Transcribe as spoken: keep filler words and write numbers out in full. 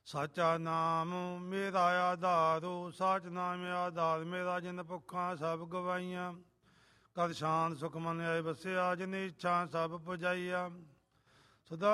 ਸਾਚਾ ਨਾਮ ਮੇਰਾ ਆਧਾਰੋ, ਸਾਚ ਨਾਮ ਆਧਾਰ ਮੇਰਾ, ਜਿਨ ਭੁੱਖਾਂ ਸਭ ਗਵਾਈਆਂ। ਕਦ ਸ਼ਾਂਤ ਸੁਖ ਮਨ ਆਏ ਵਸਿਆ, ਜਿਨ ਇੱਛਾ ਸਭ ਪੁਜਾਈਆ।